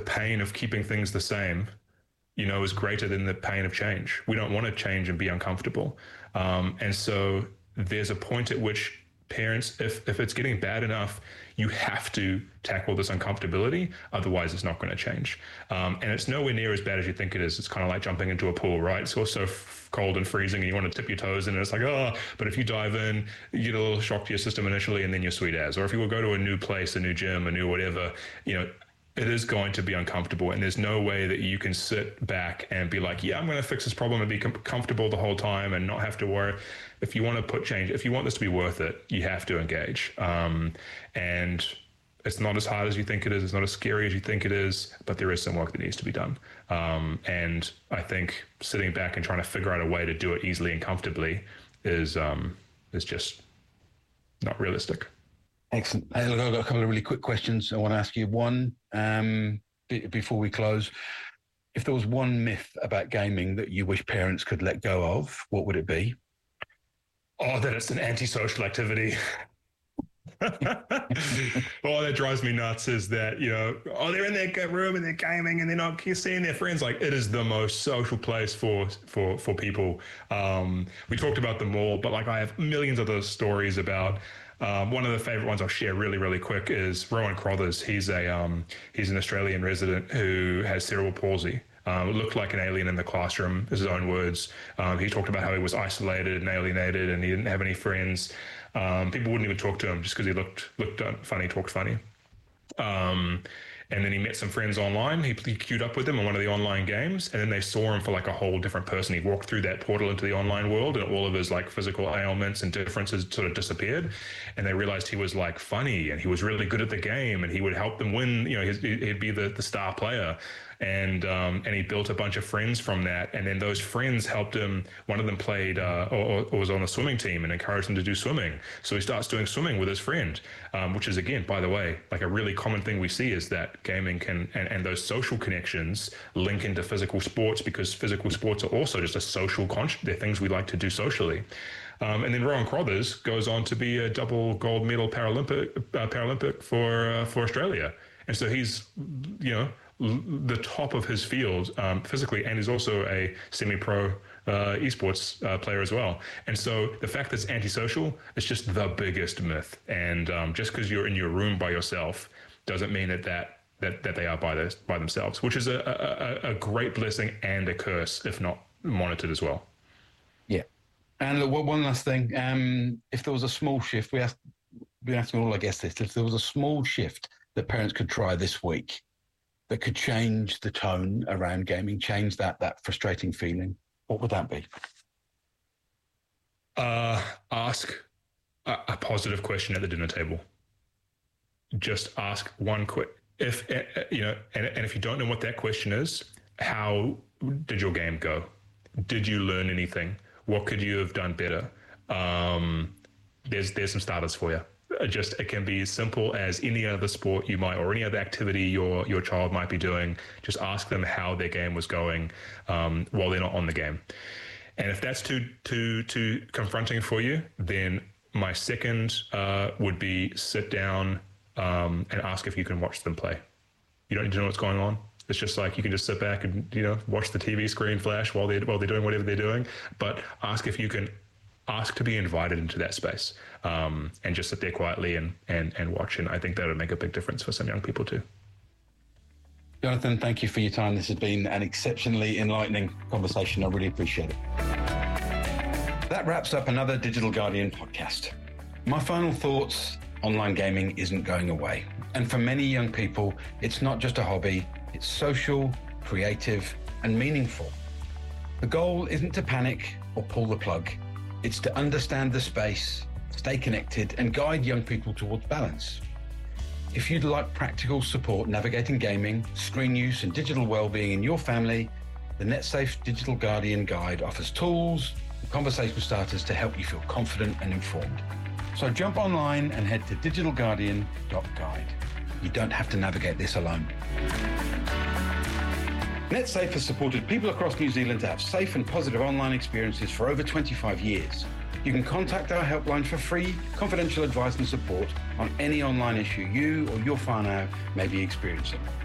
pain of keeping things the same, is greater than the pain of change. We don't want to change and be uncomfortable. And so there's a point at which parents, if it's getting bad enough, you have to tackle this uncomfortability. Otherwise, it's not going to change. And it's nowhere near as bad as you think it is. It's kind of like jumping into a pool, right? It's also cold and freezing and you want to tip your toes in and it's like, oh, but if you dive in, you get a little shock to your system initially and then you're sweet as. Or if you will go to a new place, a new gym, a new whatever, it is going to be uncomfortable, and there's no way that you can sit back and be like, yeah, I'm going to fix this problem and be comfortable the whole time and not have to worry. If you want to put change, if you want this to be worth it, you have to engage. And it's not as hard as you think it is. It's not as scary as you think it is, but there is some work that needs to be done. And I think sitting back and trying to figure out a way to do it easily and comfortably is just not realistic. Excellent. Hey, look, I've got a couple of really quick questions I want to ask you. One, before we close, if there was one myth about gaming that you wish parents could let go of, what would it be? Oh, that it's an antisocial activity. Oh, that drives me nuts is that, they're in their room and they're gaming and they're not seeing their friends. Like, it is the most social place for people. We talked about the mall, but like I have millions of those stories about. One of the favorite ones I'll share really, really quick is Rowan Crothers. He's an Australian resident who has cerebral palsy. Looked like an alien in the classroom, his own words. He talked about how he was isolated and alienated and he didn't have any friends. People wouldn't even talk to him just because he looked funny, talked funny. And then he met some friends online. He queued up with them on one of the online games, and then they saw him for like a whole different person. He walked through that portal into the online world, and all of his like physical ailments and differences sort of disappeared. And they realized he was like funny, and he was really good at the game, and he would help them win. He'd be the star player. And he built a bunch of friends from that. And then those friends helped him. One of them played or was on the swimming team and encouraged him to do swimming. So he starts doing swimming with his friend, which is, again, by the way, like a really common thing we see is that gaming can and those social connections link into physical sports, because physical sports are also just a social they're things we like to do socially. And then Rowan Crothers goes on to be a double gold medal Paralympic for Australia. And so he's, the top of his field physically, and he's also a semi-pro esports player as well. And so the fact that it's antisocial is just the biggest myth. And just because you're in your room by yourself doesn't mean that they are by themselves, which is a great blessing and a curse if not monitored as well. Yeah. And look, one last thing. If there was a small shift, we're asking all our guests this, if there was a small shift that parents could try this week that could change the tone around gaming, change that frustrating feeling, what would that be? Ask a positive question at the dinner table. Just ask one quick, and if you don't know what that question is, how did your game go? Did you learn anything? What could you have done better? There's some starters for you. It can be as simple as any other sport you might, or any other activity your child might be doing. Just ask them how their game was going while they're not on the game. And if that's too confronting for you, then my second would be sit down and ask if you can watch them play. You don't need to know what's going on. It's just like you can just sit back and watch the TV screen flash while they're doing whatever they're doing. But ask if you can. Ask to be invited into that space and just sit there quietly and watch. And I think that would make a big difference for some young people too. Jonathan, thank you for your time. This has been an exceptionally enlightening conversation. I really appreciate it. That wraps up another Digital Guardian podcast. My final thoughts, online gaming isn't going away. And for many young people, it's not just a hobby, it's social, creative, and meaningful. The goal isn't to panic or pull the plug. It's to understand the space, stay connected, and guide young people towards balance. If you'd like practical support navigating gaming, screen use, and digital well-being in your family, the NetSafe Digital Guardian Guide offers tools and conversation starters to help you feel confident and informed. So jump online and head to digitalguardian.guide. You don't have to navigate this alone. NetSafe has supported people across New Zealand to have safe and positive online experiences for over 25 years. You can contact our helpline for free, confidential advice and support on any online issue you or your whānau may be experiencing.